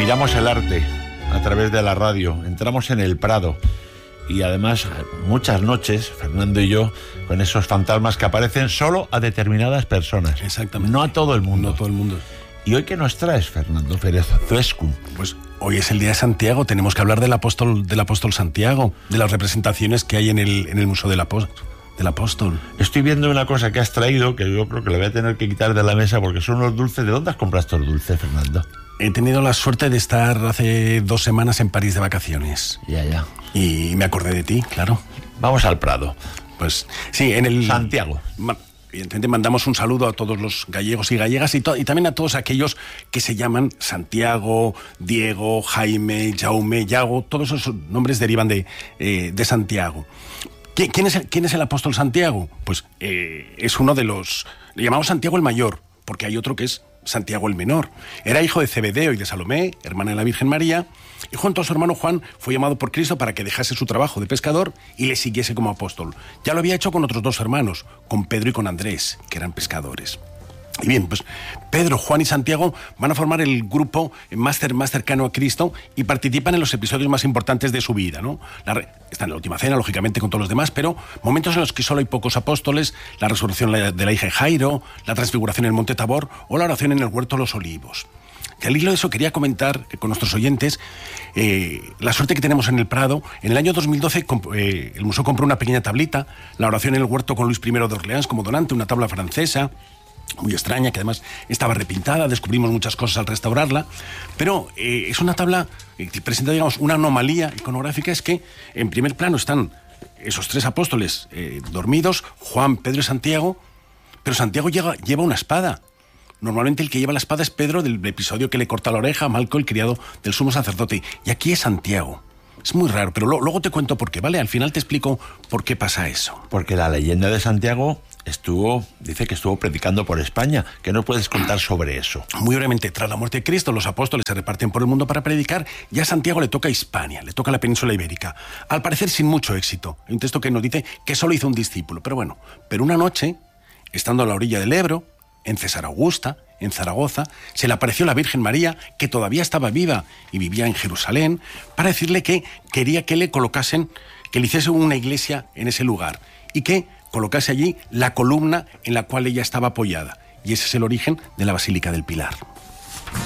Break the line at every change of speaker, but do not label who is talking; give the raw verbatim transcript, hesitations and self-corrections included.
Miramos el arte a través de la radio, entramos en el Prado y además muchas noches, Fernando y yo, con esos fantasmas que aparecen solo a determinadas personas.
Exactamente.
No a todo el mundo.
No a todo el mundo.
¿Y hoy qué nos traes, Fernando Férez Zuescu?
Pues hoy es el día de Santiago, tenemos que hablar del apóstol, del apóstol Santiago, de las representaciones que hay en el, en el Museo del Apóstol. Del apóstol.
Estoy viendo una cosa que has traído que yo creo que le voy a tener que quitar de la mesa porque son unos dulces. ¿De dónde has comprado estos dulces, Fernando?
He tenido la suerte de estar hace dos semanas en París de vacaciones.
Ya, ya.
Y me acordé de ti, claro.
Vamos al Prado.
Pues sí, en el...
Santiago.
Ma- Evidentemente mandamos un saludo a todos los gallegos y gallegas y, to- y también a todos aquellos que se llaman Santiago, Diego, Jaime, Jaume, Yago. Todos esos nombres derivan de, eh, de Santiago. ¿Qui- ¿Quién es el, quién es el apóstol Santiago? Pues eh, es uno de los... Le llamamos Santiago el Mayor, porque hay otro que es Santiago el Menor. Era hijo de Zebedeo y de Salomé, hermana de la Virgen María, y junto a su hermano Juan fue llamado por Cristo para que dejase su trabajo de pescador y le siguiese como apóstol. Ya lo había hecho con otros dos hermanos, con Pedro y con Andrés, que eran pescadores. Y bien, pues Pedro, Juan y Santiago van a formar el grupo más, cer- más cercano a Cristo y participan en los episodios más importantes de su vida, ¿no? La re- están en la última cena, lógicamente, con todos los demás, pero momentos en los que solo hay pocos apóstoles, la resurrección de la- de la hija de Jairo, la transfiguración en el Monte Tabor o la oración en el Huerto de los Olivos. Y al hilo de eso quería comentar eh, con nuestros oyentes eh, la suerte que tenemos en el Prado. En el año dos mil doce comp- eh, el museo compró una pequeña tablita, la oración en el Huerto con Luis primero de Orleans como donante, una tabla francesa, muy extraña, que además estaba repintada, descubrimos muchas cosas al restaurarla, pero eh, es una tabla eh, que presenta, digamos, una anomalía iconográfica, es que en primer plano están esos tres apóstoles eh, dormidos, Juan, Pedro y Santiago, pero Santiago llega, lleva una espada. Normalmente el que lleva la espada es Pedro, del episodio que le corta la oreja a Malco, el criado del sumo sacerdote, y aquí es Santiago. Es muy raro, pero lo, luego te cuento por qué, ¿vale? Al final te explico por qué pasa eso.
Porque la leyenda de Santiago estuvo, dice que estuvo predicando por España. ¿Qué nos puedes contar sobre eso?
Muy brevemente, tras la muerte de Cristo, los apóstoles se reparten por el mundo para predicar, y a Santiago le toca Hispania, le toca la península ibérica. Al parecer sin mucho éxito. Hay un texto que nos dice que solo hizo un discípulo, pero bueno. Pero una noche, estando a la orilla del Ebro, en César Augusta, en Zaragoza, se le apareció la Virgen María, que todavía estaba viva y vivía en Jerusalén, para decirle que quería que le colocasen, que le hiciese una iglesia en ese lugar y que colocase allí la columna en la cual ella estaba apoyada. Y ese es el origen de la Basílica del Pilar.